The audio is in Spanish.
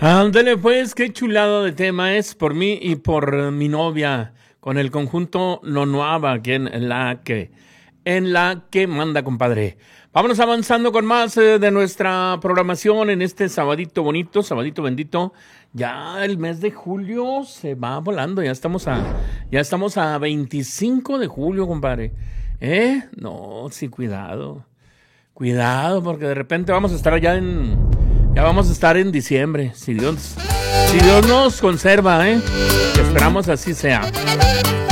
Ándale, pues, qué chulado de tema es por mí y por mi novia, con el conjunto Nonuava, aquí en la que manda, compadre. Vámonos avanzando con más de nuestra programación en este sabadito bonito, sabadito bendito. Ya el mes de julio se va volando, ya estamos a 25 de julio, compadre. No, sí, cuidado. Cuidado, porque de repente vamos a estar ya vamos a estar en diciembre, si Dios nos conserva, que esperamos así sea.